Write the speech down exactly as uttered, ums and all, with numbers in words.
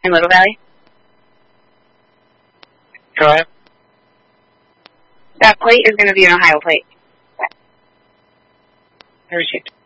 In Little Valley? Go ahead. That plate is going to be an Ohio plate. I received.